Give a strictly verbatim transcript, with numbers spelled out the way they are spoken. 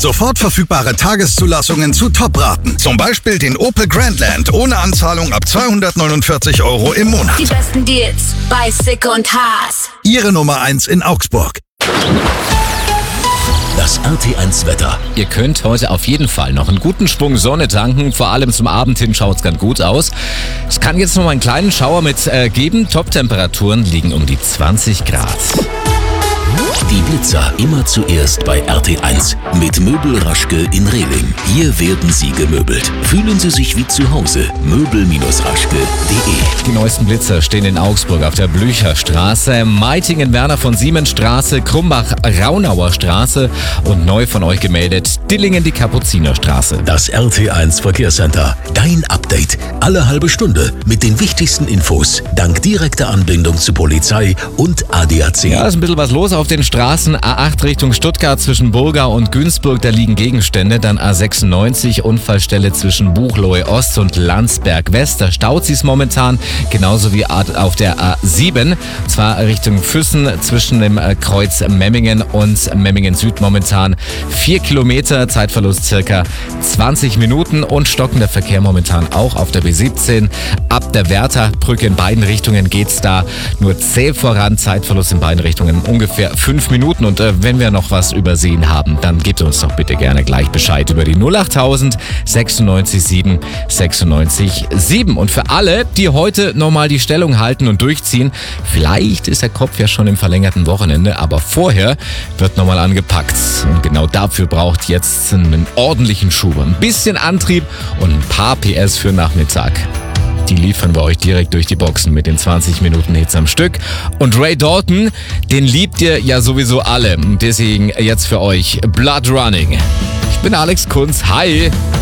Sofort verfügbare Tageszulassungen zu Top-Raten. Zum Beispiel den Opel Grandland ohne Anzahlung ab zweihundertneunundvierzig Euro im Monat. Die besten Deals bei Sick und Haas. Ihre Nummer eins in Augsburg. Das R T eins Wetter. Ihr könnt heute auf jeden Fall noch einen guten Schwung Sonne tanken. Vor allem zum Abend hin schaut es ganz gut aus. Es kann jetzt noch mal einen kleinen Schauer mit äh, geben. Top-Temperaturen liegen um die zwanzig Grad. Die Blitzer immer zuerst bei R T eins mit Möbel Raschke in Rehling. Hier werden Sie gemöbelt. Fühlen Sie sich wie zu Hause. möbel Raschke punkt de. Die neuesten Blitzer stehen in Augsburg auf der Blücherstraße, Meitingen-Werner von Siemens Straße, Krumbach-Raunauer Straße und neu von euch gemeldet Dillingen die Kapuzinerstraße. Das R T eins Verkehrscenter. Dein Update. Alle halbe Stunde mit den wichtigsten Infos. Dank direkter Anbindung zu Polizei und A D A C. Ja, ist ein bisschen was los auf den Straßen. A acht Richtung Stuttgart zwischen Burgau und Günzburg, da liegen Gegenstände. Dann A sechsundneunzig, Unfallstelle zwischen Buchloe Ost und Landsberg West. Da staut sie es momentan. Genauso wie auf der A sieben. Zwar Richtung Füssen zwischen dem Kreuz Memmingen und Memmingen Süd momentan. Vier Kilometer, Zeitverlust circa zwanzig Minuten und stockender Verkehr momentan auch auf der B siebzehn. Ab der Wärterbrücke in beiden Richtungen geht's da nur zäh voran. Zeitverlust in beiden Richtungen ungefähr fünf Minuten. Und äh, wenn wir noch was übersehen haben, dann gebt uns doch bitte gerne gleich Bescheid über die null achttausend sechsundneunzig sieben sechsundneunzig sieben. Und für alle, die heute nochmal die Stellung halten und durchziehen, vielleicht ist der Kopf ja schon im verlängerten Wochenende, aber vorher wird nochmal angepackt. Und genau dafür braucht jetzt einen ordentlichen Schub, ein bisschen Antrieb und ein paar P S für Nachmittag. Die liefern wir euch direkt durch die Boxen mit den zwanzig Minuten Hits am Stück. Und Ray Dalton, den liebt ihr ja sowieso alle. Deswegen jetzt für euch Blood Running. Ich bin Alex Kunz. Hi!